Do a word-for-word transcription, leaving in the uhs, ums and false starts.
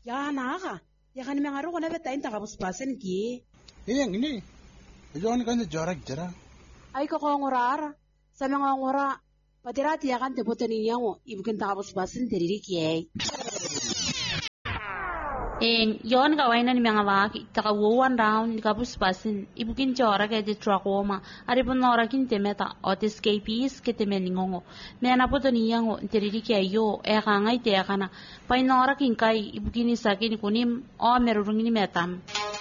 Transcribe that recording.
ya naga ya kan mengaro kona beta inta kabus pasen ki iya ngini Yon kan jarak jarak. Ay ko ngorara sa mga ngora patirati ya kan te poteni yango ibukin tabos basin teriri kiyay. En yon ka wainan mga waki taka one round kabus basin ibukin jarak e de trakoma aripon nora kin temeta ot escapees ke temeningongo mena poteni yango teriri kiyay yo e kangai te kana painora kin kai ibukin isakin kunim o merurungini metam.